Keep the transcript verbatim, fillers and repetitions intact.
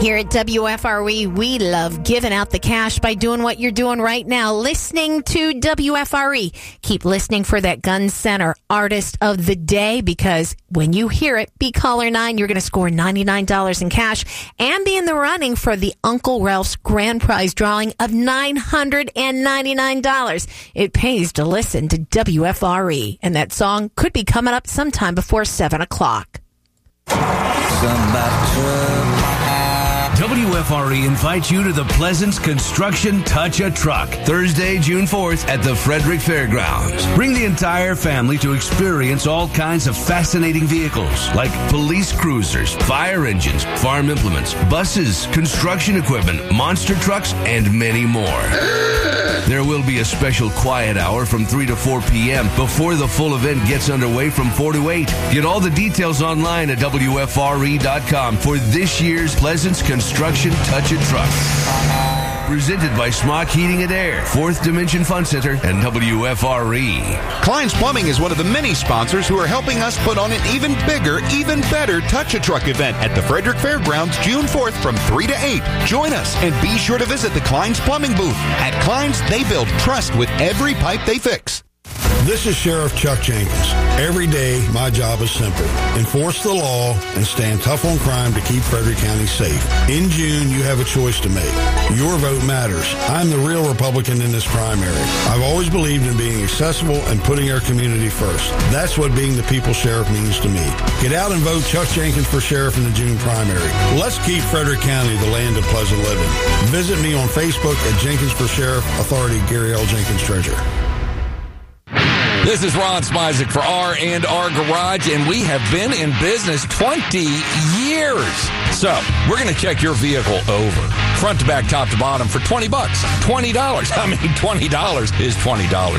Here at W F R E, we love giving out the cash by doing what you're doing right now, listening to W F R E. Keep listening for that Gun Center Artist of the Day, because when you hear it, be caller nine, you're going to score ninety-nine dollars in cash and be in the running for the Uncle Ralph's grand prize drawing of nine hundred ninety-nine dollars. It pays to listen to W F R E, and that song could be coming up sometime before seven o'clock. W F R E invites you to the Pleasance Construction Touch-A-Truck, Thursday, June fourth at the Frederick Fairgrounds. Bring the entire family to experience all kinds of fascinating vehicles like police cruisers, fire engines, farm implements, buses, construction equipment, monster trucks, and many more. There will be a special quiet hour from three to four p.m. before the full event gets underway from four to eight. Get all the details online at W F R E dot com for this year's Pleasance Construction Touch-A-Truck. Presented by Smock Heating and Air, Fourth Dimension Fun Center, and W F R E. Klein's Plumbing is one of the many sponsors who are helping us put on an even bigger, even better Touch-A-Truck event at the Frederick Fairgrounds June fourth from three to eight. Join us and be sure to visit the Klein's Plumbing booth. At Klein's, they build trust with every pipe they fix. This is Sheriff Chuck Jenkins. Every day, my job is simple. Enforce the law and stand tough on crime to keep Frederick County safe. In June, you have a choice to make. Your vote matters. I'm the real Republican in this primary. I've always believed in being accessible and putting our community first. That's what being the people's sheriff means to me. Get out and vote Chuck Jenkins for sheriff in the June primary. Let's keep Frederick County the land of pleasant living. Visit me on Facebook at Jenkins for Sheriff, Authority Gary L. Jenkins, Treasurer. This is Ron Smizik for R and R Garage, and we have been in business twenty years. So we're going to check your vehicle over, front to back, top to bottom, for twenty bucks. twenty dollars. I mean, twenty dollars is twenty dollars.